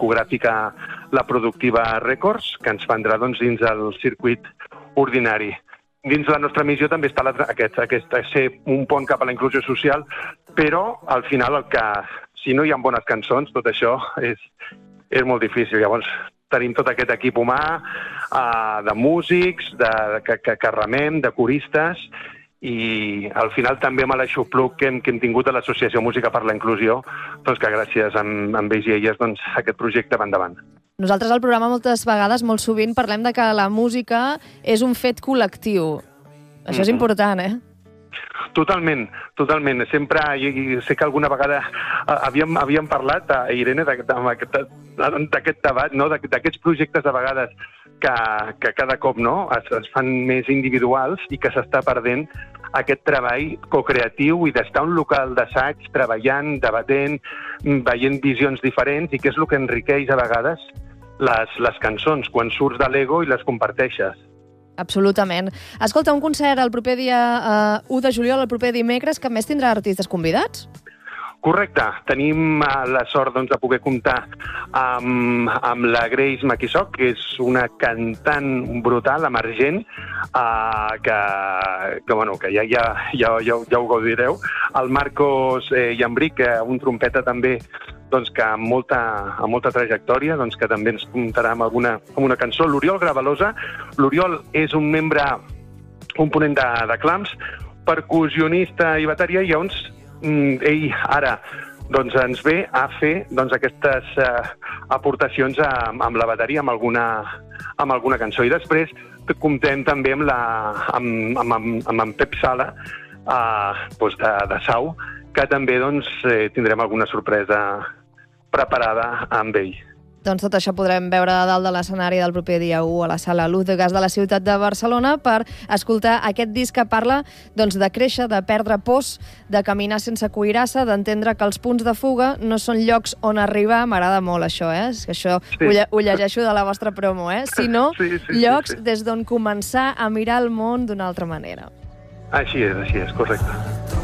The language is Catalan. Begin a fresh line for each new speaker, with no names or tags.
discogràfica La Productiva Records, que ens vendrà dins el circuit ordinari. Dins la nostra missió també està aquest ser un pont cap a la inclusió social, però al final si no hi ha bones cançons, tot això és molt difícil. Llavors tenim tot aquest equip humà de músics, que remem, de coristes, i al final també amb l'aixopluc que hem tingut a l'Associació Música per la Inclusió, doncs que gràcies a ells i elles aquest projecte va endavant.
Nosaltres al programa moltes vegades, molt sovint, parlem de que la música és un fet col·lectiu. Això és important, eh?
Totalment. Sempre, sé que alguna vegada havíem parlat, Irene, d'aquest debat, no? D'aquests projectes de vegades que cada cop es fan més individuals i que s'està perdent aquest treball cocreatiu i d'estar en un local d'assaig, treballant, debatent, veient visions diferents, i que és el que enriqueix a vegades les cançons, quan surts de l'ego i les comparteixes.
Absolutament. Escolta, un concert el proper dia 1 de juliol, el proper dimecres, que a més tindrà artistes convidats?
Correcte. Tenim la sort de poder comptar amb la Grace Maquisoc, que és una cantant brutal, emergent, que ja ho gaudireu. El Marcos Llambric, un trompeta també, que amb molta trajectòria, que també ens comptarà amb una cançó. L'Oriol Gravalosa. L'Oriol és un ponent de clams, percussionista i bateria, i llavors ell ara ens ve a fer aquestes aportacions amb la bateria, amb alguna cançó. I després comptem també amb en Pep Sala, de Sau, que també tindrem alguna sorpresa preparada amb ell.
Doncs tot això podrem veure a dalt de l'escenari del proper dia 1 a la Sala Luz de Gas de la ciutat de Barcelona per escoltar aquest disc que parla de créixer, de perdre pors, de caminar sense cuirassa, d'entendre que els punts de fuga no són llocs on arribar. M'agrada molt això, És que això ho llegeixo de la vostra promo, sinó llocs des d'on començar a mirar el món d'una altra manera.
Així és, correcte.